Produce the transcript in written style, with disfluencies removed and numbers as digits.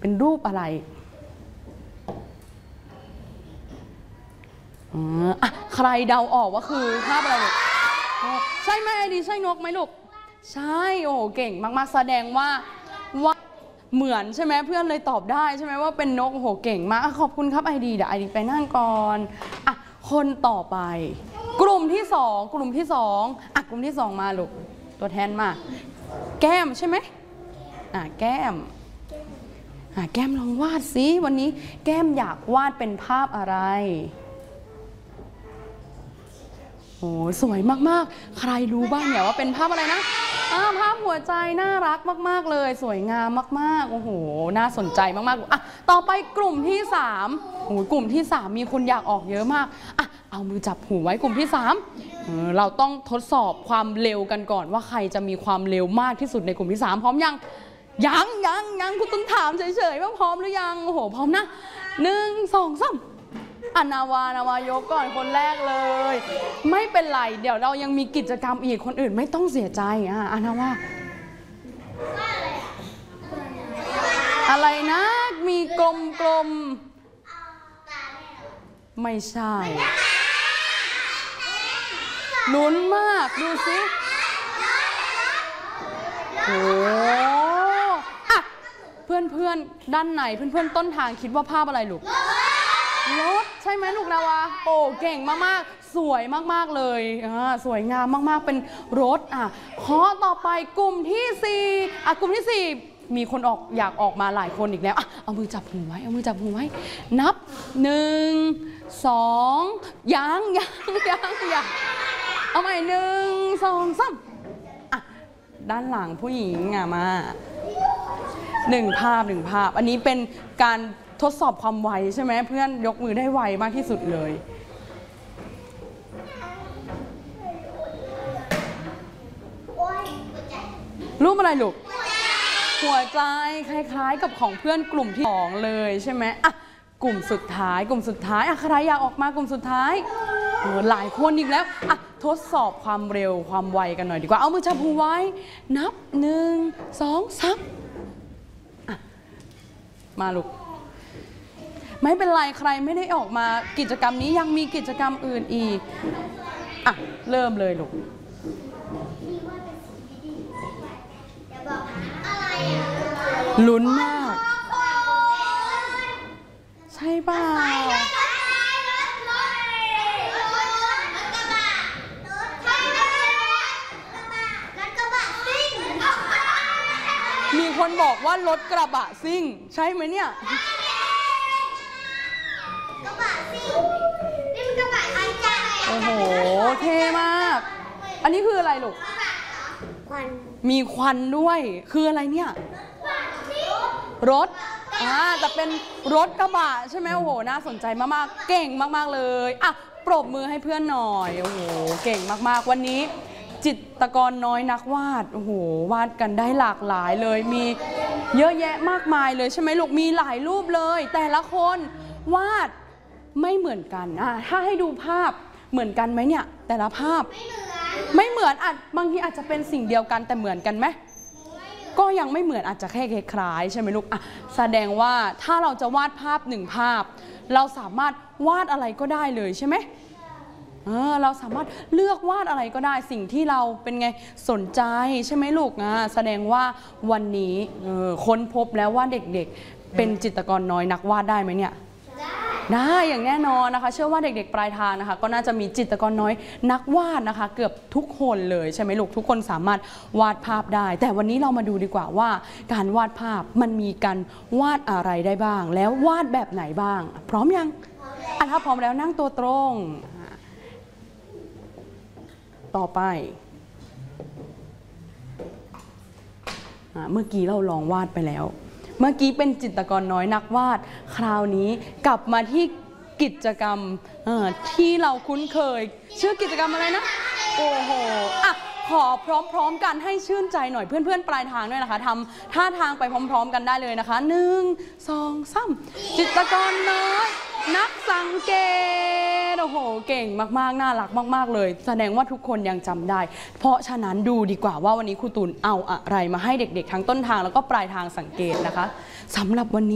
เป็นรูปอะไรใครเดาออกว่าคือภาพอะไรลูกใช่ไหมไอดีใช่นกไหมลูกใช่โอ้โหเก่งมากๆแสดงว่าเหมือนใช่ไหมเพื่อนเลยตอบได้ใช่ไหมว่าเป็นนกโอ้โหเก่งมากขอบคุณครับไอดีเดี๋ยวไอดีไปนั่งก่อนคนต่อไปกลุ่มที่สองกลุ่มที่สองมาลูกตัวแทนมาแก้มใช่ไหมแก้มแก้มลองวาดสิวันนี้แก้มอยากวาดเป็นภาพอะไรโอ้สวยมากๆใครรู้บ้างเนี่ยว่าเป็นภาพอะไรนะภาพหัวใจน่ารักมากๆเลยสวยงามมากๆโอ้โหน่าสนใจมากๆต่อไปกลุ่มที่3โอ้กลุ่มที่3มีคนอยากออกเยอะมากเอามือจับหูไว้กลุ่มที่3เราต้องทดสอบความเร็วกันก่อนว่าใครจะมีความเร็วมากที่สุดในกลุ่มที่3พร้อมยังคุณต้นถามเฉยๆว่าพร้อมหรือยังโอ้โหพร้อมนะ1 2 3นาวายกก่อนคนแรกเลยไม่เป็นไรเดี๋ยวเรายังมีกิจกรรมอีกคนอื่นไม่ต้องเสียใจนาวาอะไรนะมีกลมไม่ใช่ลุ้นมากดูสิโอ้เพื่อนด้านไหนเพื่อนต้นทางคิดว่าภาพอะไรลูกรถใช่ไหมลูกนาวาโอ้เก่งมากๆสวยมากๆเลยสวยงามมากๆเป็นรถข้อต่อไปกลุ่มที่4กลุ่มที่4มีคนอยากออกมาหลายคนอีกแล้วเอามือจับหูไว้นับ1 2ยังเอาใหม่1 2 3ด้านหลังผู้หญิงมา1 ภาพอันนี้เป็นการทดสอบความไวใช่ไหมเพื่อนยกมือได้ไวมากที่สุดเลยรูปอะไรลูกหัวใจคล้ายๆกับของเพื่อนกลุ่มที่2เลยใช่ไหมกลุ่มสุดท้ายใครอยากออกมากลุ่มสุดท้ายหลายคนอีกแล้วทดสอบความเร็วความไวกันหน่อยดีกว่าเอามือจับหูไว้นับ1 2 3มาลูกไม่เป็นไรใครไม่ได้ออกมากิจกรรมนี้ยังมีกิจกรรมอื่นอีกเริ่มเลยลูกลุ้นมากใช่เปล่ามีคนบอกว่ารถกระบะซิ่งใช่ไหมเนี่ยโอ้โหเท่มากอันนี้คืออะไรลูกมีควันด้วยคืออะไรเนี่ยรถจะเป็นรถกระบะใช่ไหมโอ้โหน่าสนใจมากๆเก่งมากๆเลยปรบมือให้เพื่อนหน่อยโอ้โหเก่งมากๆวันนี้จิตรกรน้อยนักวาดโอ้โหวาดกันได้หลากหลายเลยมีเยอะแยะมากมายเลยใช่ไหมลูกมีหลายรูปเลยแต่ละคนวาดไม่เหมือนกันถ้าให้ดูภาพเหมือนกันไหมเนี่ยแต่ละภาพไม่เหมือนบางทีอาจจะเป็นสิ่งเดียวกันแต่เหมือนกันไหมก็ยังไม่เหมือนอาจจะแค่คล้ายใช่ไหมลูกแสดงว่าถ้าเราจะวาดภาพ1 ภาพเราสามารถวาดอะไรก็ได้เลยใช่ไหมเราสามารถเลือกวาดอะไรก็ได้สิ่งที่เราเป็นไงสนใจใช่ไหมลูกแสดงว่าวันนี้ค้นพบแล้วว่าเด็กๆเป็นจิตรกรน้อยนักวาดได้ไหมเนี่ยได้อย่างแน่นอนนะคะเชื่อว่าเด็กๆปลายทางนะคะก็น่าจะมีจิตรกรน้อยนักวาดนะคะเกือบทุกคนเลยใช่ไหมลูกทุกคนสามารถวาดภาพได้แต่วันนี้เรามาดูดีกว่าว่าการวาดภาพมันมีการวาดอะไรได้บ้างแล้ววาดแบบไหนบ้างพร้อมยังถ้าพร้อมแล้วนั่งตัวตรงต่อไปเมื่อกี้เราลองวาดไปแล้วเมื่อกี้เป็นจิตรกรน้อยนักวาดคราวนี้กลับมาที่กิจกรรมที่เราคุ้นเคยชื่อกิจกรรมอะไรนะโอ้โหขอพร้อมๆกันให้ชื่นใจหน่อยเพื่อนๆปลายทางด้วยนะคะทำท่าทางไปพร้อมๆกันได้เลยนะคะ1 2 3จิตรกรน้อยนักสังเกตโอ้โหเก่งมากๆน่ารักมากๆเลยแสดงว่าทุกคนยังจำได้เพราะฉะนั้นดูดีกว่าว่าวันนี้ครูตูนเอาอะไรมาให้เด็กๆทั้งต้นทางแล้วก็ปลายทางสังเกตนะคะสำหรับวันนี้